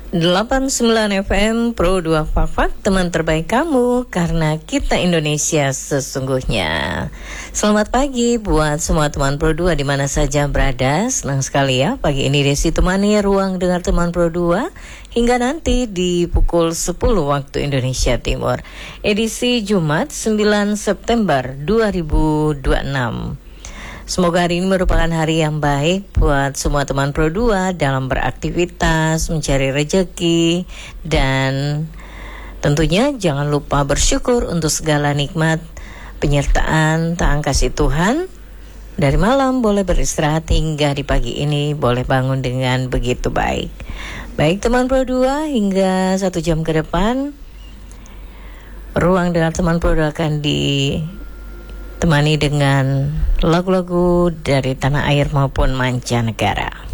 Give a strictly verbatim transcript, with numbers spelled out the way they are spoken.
delapan puluh sembilan F M Pro dua Fak-Fak, teman terbaik kamu karena kita Indonesia sesungguhnya. Selamat pagi buat semua teman Pro dua di mana saja berada. Senang sekali ya pagi ini Desi temani ruang dengar teman Pro dua hingga nanti di pukul sepuluh waktu Indonesia Timur. Edisi Jumat sembilan September dua ribu dua puluh enam. Semoga hari ini merupakan hari yang baik buat semua teman Pro dua dalam beraktivitas, mencari rejeki, dan tentunya jangan lupa bersyukur untuk segala nikmat penyertaan Tuhan kasih Tuhan. Dari malam boleh beristirahat hingga di pagi ini boleh bangun dengan begitu baik. Baik teman Pro dua, hingga satu jam ke depan ruang dengan teman Pro dua akan di temani dengan lagu-lagu dari tanah air maupun mancanegara.